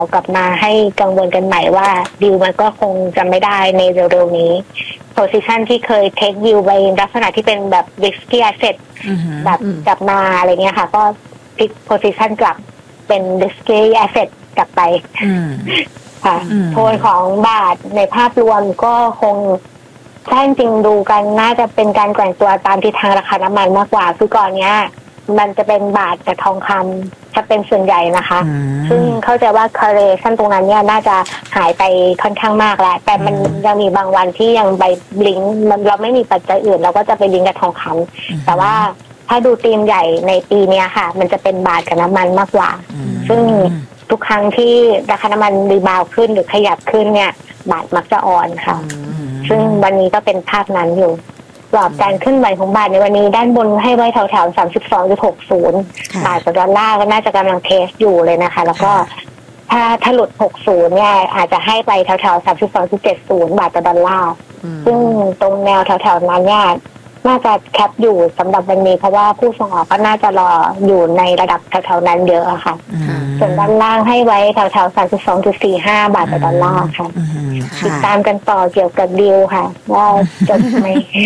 กลับมาให้กังวลกันใหม่ว่าดิวมันก็คงจะไม่ได้ในเร็วๆนี้ position ที่เคย take view ไปลักษณะที่เป็นแบบ risky asset แบบกลับมาอะไรเงี้ยค่ะก็ pick position กลับเป็น risky asset กลับไปค่ะโทนของบาทในภาพรวมก็คงถ้าจริงดูกันน่าจะเป็นการแกว่งตัวตามทิศทางราคาน้ำมันมากกว่าคือก่อนเนี้ยมันจะเป็นบาทกับทองคำจะเป็นส่วนใหญ่นะคะซึ่งเข้าใจว่า correlation ตรงนั้นเนี่ยน่าจะหายไปค่อนข้างมากแล้วแต่มันยังมีบางวันที่ยังไปลิงก์เราไม่มีปัจจัยอื่นเราก็จะไปลิงก์กับทองคำแต่ว่าถ้าดูธีมใหญ่ในปีนี้ค่ะมันจะเป็นบาทกับน้ำมันมากกว่าซึ่งทุกครั้งที่ราคาน้ำมันรีบาวขึ้นหรือขยับขึ้นเนี่ยบาทมักจะอ่อนค่ะซึ่งวันนี้ก็เป็นภาพนั้นอยู่กรอบการขึ้นไหวของบาทในวันนี้ด้านบนให้ไว้แถวๆ 32.60 บาทต่อดอลลาร์ก็น่าจะกำลังเทสอยู่เลยนะคะแล้วก็ถ้าหลุด60เนี่ยอาจจะให้ไปแถวๆ 32.70 บาทต่อดอลลาร์ซึ่งตรงแนวแถวๆนั้นเนี่ยน่าจะแคปอยู่สำหรับวันนี้เพราะว่าผู้ส่งออกก็น่าจะรออยู่ในระดับแถวๆนั้นเยอะค่ะส่วนด้านล่างให้ไว้แถวๆ 32.45 บาทต่อดอลลาร์ค่ะติดตามกันต่อเกี่ยวกับดีลค่ะว่าจะไหม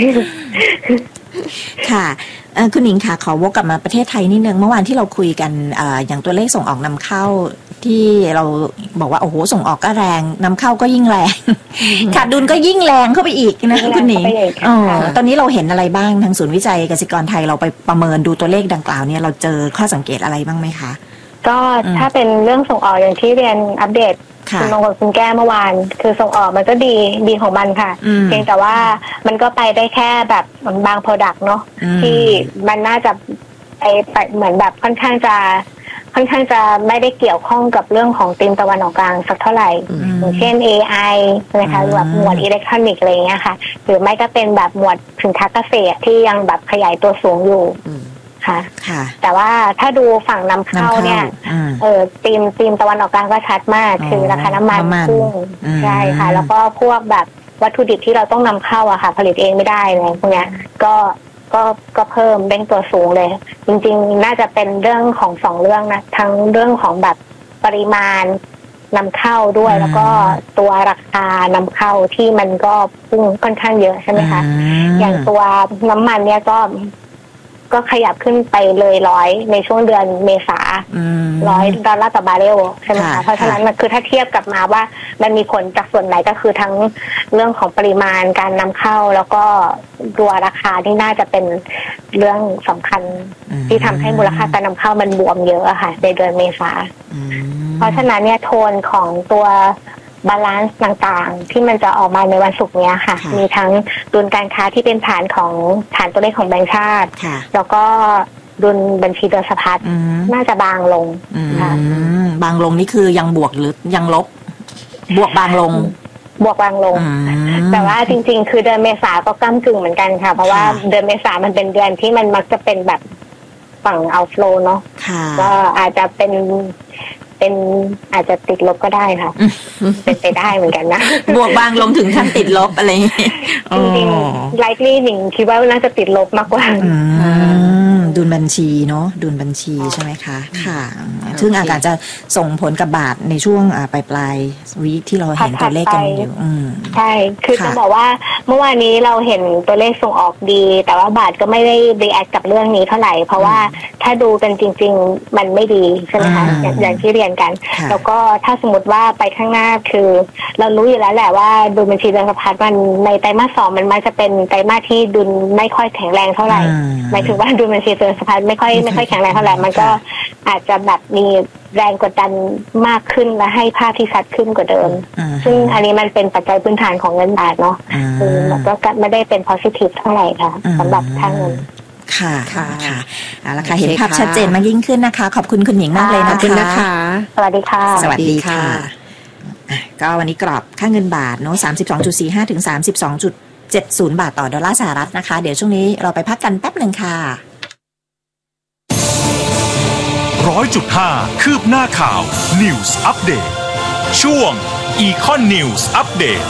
ค่ะคุณหญิงค่ะขอวกกลับมาประเทศไทยนิดนึงเมื่อวานที่เราคุยกันอย่างตัวเลขส่งออกนำเข้าที่เราบอกว่าโอ้โหส่งออกก็แรงนำเข้าก็ยิ่งแรงขาดดุลก็ยิ่งแรงเข้าไปอีกนะคุณหญิงตอนนี้เราเห็นอะไรบ้างทางศูนย์วิจัยเกษตรกรไทยเราไปประเมินดูตัวเลขดังกล่าวเนี่ยเราเจอข้อสังเกตอะไรบ้างไหมคะก็ถ้าเป็นเรื่องส่งออกอย่างที่เรียนอัปเดตคุณลงกับคุณแก้เมื่อวานคือส่งออกมันก็ดีของมันค่ะเพียงแต่ว่ามันก็ไปได้แค่แบบบางโปรดักต์เนาะที่มันน่าจะไปเหมือนแบบค่อนข้างจะไม่ได้เกี่ยวข้องกับเรื่องของธีมตะวันออกกลางสักเท่าไหร่อย่างเช่น AI นะคะหรือแบบหมวดอิเล็กทรอนิกส์อะไรเงี้ยค่ะหรือไม่ก็เป็นแบบหมวดสินค้าเกษตรที่ยังแบบขยายตัวสูงอยู่ค่ะแต่ว่าถ้าดูฝั่งนำเข้าเนี่ยธีมตะวันออกกลางก็ชัดมากคือราคาน้ำมันพุ่งใช่ค่ะแล้วก็พวกแบบวัตถุดิบที่เราต้องนำเข้าอะค่ะผลิตเองไม่ได้อะไรพวกเนี้ยก็เพิ่มเด้งตัวสูงเลยจริงๆน่าจะเป็นเรื่องของ2เรื่องนะทั้งเรื่องของแบบปริมาณนำเข้าด้วยแล้วก็ตัวราคานำเข้าที่มันก็พุ่งค่อนข้างเยอะใช่ไหมคะอย่างตัวน้ำมันเนี่ยก็ขยับขึ้นไปเลย100ในช่วงเดือนเมษา$100ต่อบาร์เรลใช่ไหมคะเพราะฉะนั้นมันคือถ้าเทียบกับมาว่ามันมีผลจากส่วนไหนก็คือทั้งเรื่องของปริมาณการนำเข้าแล้วก็ตัวราคาที่น่าจะเป็นเรื่องสำคัญที่ทำให้มูลค่าการนำเข้ามันบวมเยอะค่ะในเดือนเมษาเพราะฉะนั้นเนี่ยโทนของตัวบาลานซ์ต่างๆที่มันจะออกมาในวันศุกร์นี้ค่ะมีทั้งดุลการค้าที่เป็นฐานตัวเลขของแบงก์ชาติแล้วก็ดุลบัญชีโดยสะพัดน่าจะบางลงค่ะบางลงนี่คือยังบวกหรือยังลบบวกบางลงแต่ว่าจริงๆคือเดือนเมษาก็ก้ำกึ่งเหมือนกันค่ะเพราะว่าเดือนเมษามันเป็นเดือนที่มันมักจะเป็นแบบฝั่งเอาโฟลเนาะก็อาจจะเป็นอาจจะติดลบก็ได้ค่ะเป็นไปได้เหมือนกันนะบวกบางลงถึงขั้นติดลบอะไรจริงๆ likely หนิงคิดว่าน่าจะติดลบมากกว่าดุลบัญชีเนาะดุลบัญชีใช่ไหมคะค่ะซึ่งอาจจะส่งผลกับบาทในช่วงปลายวีคที่เราเห็นตัวเลขกันอยู่ใช่คือจะบอกว่าเมื่อวานนี้เราเห็นตัวเลขส่งออกดีแต่ว่าบาทก็ไม่ได้รีแอคกับเรื่องนี้เท่าไหร่เพราะว่าถ้าดูกันจริงๆมันไม่ดีใช่ไหมคะอย่างที่เรียนกันแล้วก็ถ้าสมมติว่าไปข้างหน้าคือเรารู้อยู่แล้วแหละว่าดุลบัญชีเดินสะพัดมันในไตรมาส 2มันมักจะเป็นไตรมาสที่ดุลไม่ค่อยแข็งแรงเท่าไหร่หมายถึงว่าดุลบัญชีเดินสะพัดไม่ค่อยแข็งแรงเท่าไหร่มันก็อาจจะแบบมีแรงกดดันมากขึ้นและให้ภาพที่ชัดขึ้นกว่าเดิมซึ่งอันนี้มันเป็นปัจจัยพื้นฐานของเงินบาทเนาะคือมันก็ไม่ได้เป็น positive เท่าไหร่ค่ะสำหรับทางเงินค่ะเอาละค่ะเห็นภาพชัดเจนมากยิ่งขึ้นนะคะขอบคุณคุณหญิงมากเลยนะคะสวัสดีค่ะสวัสดีค่ะก็วันนี้กรอบค่าเงินบาทเนาะ 32.45 ถึง 32.70 บาทต่อดอลลาร์สหรัฐนะคะเดี๋ยวช่วงนี้เราไปพักกันแป๊บนึงค่ะ 100.5 คืบหน้าข่าว News Update ช่วง Econ News Update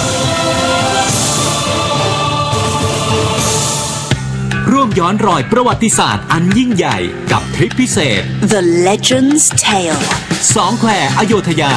ร่วมย้อนรอยประวัติศาสตร์อันยิ่งใหญ่กับทริปพิเศษ The Legend's Tale 2 แควอโยธยา